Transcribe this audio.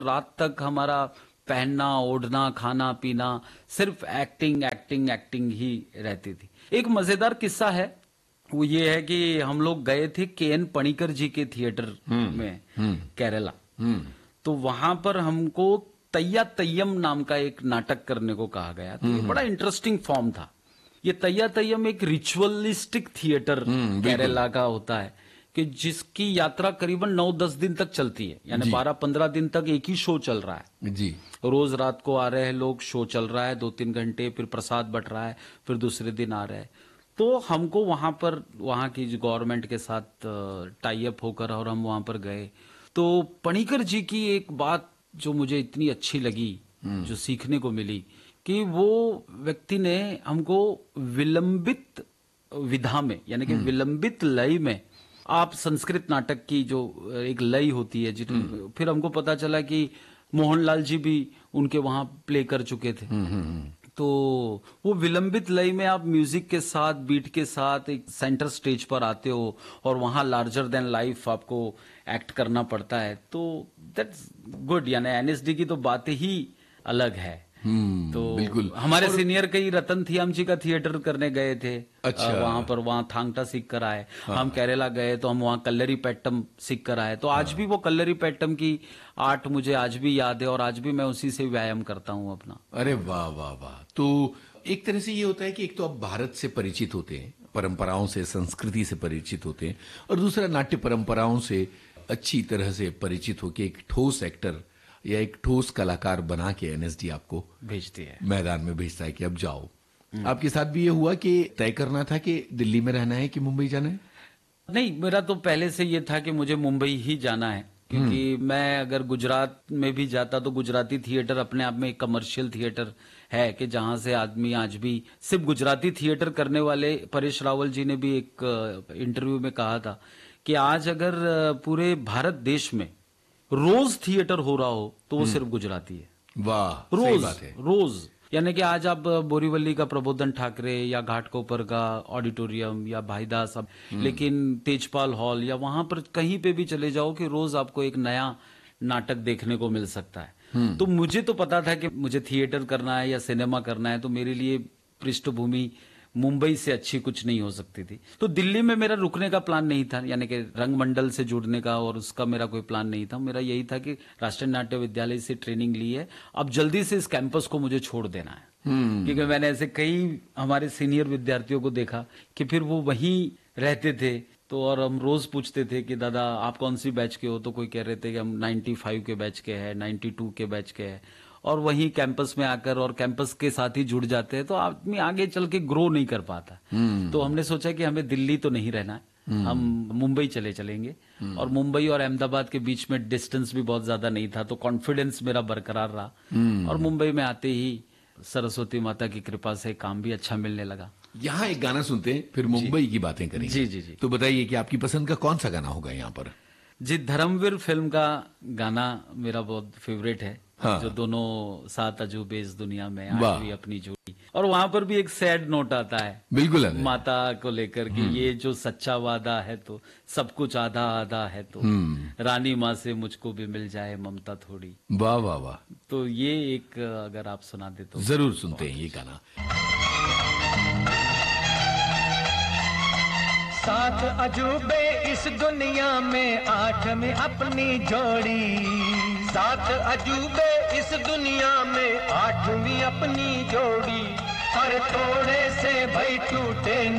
रात तक हमारा पहनना, ओढ़ना, खाना पीना सिर्फ एक्टिंग एक्टिंग एक्टिंग ही रहती थी। एक मजेदार किस्सा है, वो ये है कि हम लोग गए थे के.एन. पणिकर जी के थिएटर में केरला। तो वहां पर हमको तैया तैयम नाम का एक नाटक करने को कहा गया। तो ये बड़ा इंटरेस्टिंग फॉर्म था। ये तैया तैयम एक रिचुअलिस्टिक थिएटर केरला का होता है कि जिसकी यात्रा करीबन 9-10 दिन तक चलती है, यानी 12-15 दिन तक एक ही शो चल रहा है जी। रोज रात को आ रहे हैं लोग, शो चल रहा है 2-3 घंटे, फिर प्रसाद बट रहा है, फिर दूसरे दिन आ रहे हैं। तो हमको वहां पर वहां की गवर्नमेंट के साथ टाई अप होकर और हम वहां पर गए। तो पणिकर जी की एक बात जो मुझे इतनी अच्छी लगी, जो सीखने को मिली, कि वो व्यक्ति ने हमको विलंबित विधा में, यानी कि विलंबित लय में, आप संस्कृत नाटक की जो एक लय होती है, फिर हमको पता चला कि मोहनलाल जी भी उनके वहां प्ले कर चुके थे। तो वो विलंबित लय में आप म्यूजिक के साथ, बीट के साथ एक सेंटर स्टेज पर आते हो और वहां लार्जर देन लाइफ आपको एक्ट करना पड़ता है। तो दैट्स गुड, यानी एनएसडी की तो बात ही अलग है। तो बिल्कुल। हमारे सीनियर कई रतन थियाम जी का थिएटर करने गए थे। अच्छा। वहां पर वहां थांगटा सीख कर आए। हम केरला गए तो हम वहां कल्लरी पैट्टम सीख कर आए। तो आज भी वो कल्लरी पैट्टम की आर्ट मुझे आज भी याद है और आज भी मैं उसी से व्यायाम करता हूं अपना। अरे वाह वाह वाह। तो एक तरह से ये होता है कि एक तो आप भारत से परिचित होते हैं, परंपराओं से, संस्कृति से परिचित होते हैं, और दूसरा नाट्य परंपराओं से अच्छी तरह से परिचित होकर एक ठोस एक्टर या एक ठोस कलाकार बना के एनएसडी आपको भेजती है, मैदान में भेजता है कि अब जाओ। आपके साथ भी ये हुआ कि तय करना था कि दिल्ली में रहना है कि मुंबई जाना है? नहीं, मेरा तो पहले से ये था कि मुझे मुंबई ही जाना है, क्योंकि मैं अगर गुजरात में भी जाता तो गुजराती थिएटर अपने आप में एक कमर्शियल थिएटर है कि जहां से आदमी आज भी सिर्फ गुजराती थिएटर करने वाले, परेश रावल जी ने भी एक इंटरव्यू में कहा था कि आज अगर पूरे भारत देश में रोज थिएटर हो रहा हो तो वो सिर्फ गुजराती है। वाह, रोज, सही बात है। रोज, यानी कि आज आप बोरीवली का प्रबोधन ठाकरे या घाटकोपर का ऑडिटोरियम या भाईदास, लेकिन तेजपाल हॉल या वहां पर कहीं पे भी चले जाओ कि रोज आपको एक नया नाटक देखने को मिल सकता है। तो मुझे तो पता था कि मुझे थिएटर करना है या सिनेमा करना है, तो मेरे लिए पृष्ठभूमि मुंबई से अच्छी कुछ नहीं हो सकती थी। तो दिल्ली में मेरा रुकने का प्लान नहीं था, यानी कि रंगमंडल से जुड़ने का और उसका मेरा कोई प्लान नहीं था। मेरा यही था कि राष्ट्रीय नाट्य विद्यालय से ट्रेनिंग ली है, अब जल्दी से इस कैंपस को मुझे छोड़ देना है। क्योंकि मैंने ऐसे कई हमारे सीनियर विद्यार्थियों को देखा कि फिर वो वहीं रहते थे, तो और हम रोज पूछते थे कि दादा आप कौन सी बैच के हो, तो कोई कह रहे थे कि हम 95 के बैच के हैं, 92 के बैच के हैं, और वहीं कैंपस में आकर और कैंपस के साथ ही जुड़ जाते हैं, तो आदमी आगे चल के ग्रो नहीं कर पाता। तो हमने सोचा कि हमें दिल्ली तो नहीं रहना है, हम मुंबई चलेंगे। और मुंबई और अहमदाबाद के बीच में डिस्टेंस भी बहुत ज्यादा नहीं था, तो कॉन्फिडेंस मेरा बरकरार रहा। और मुंबई में आते ही सरस्वती माता की कृपा से काम भी अच्छा मिलने लगा। यहाँ एक गाना सुनते हैं, फिर मुंबई की बातें करेंगे। जी जी जी। तो बताइए कि आपकी पसंद का कौन सा गाना होगा यहाँ पर? जी, धर्मवीर फिल्म का गाना मेरा बहुत फेवरेट है। हाँ। जो दोनों सात अजूबे इस दुनिया में, आज भी अपनी जोड़ी, और वहां पर भी एक सैड नोट आता है बिल्कुल है। माता को लेकर कि ये जो सच्चा वादा है तो सब कुछ आधा आधा है, तो रानी माँ से मुझको भी मिल जाए ममता थोड़ी। वाह वाह वाह। तो ये एक अगर आप सुना दे तो जरूर सुनते हैं ये गाना। सात अजूबे इस दुनिया में, आठ में अपनी जोड़ी। सात अजूबे इस दुनिया में, आठवीं अपनी जोड़ी। और थोड़े से भाई टूटे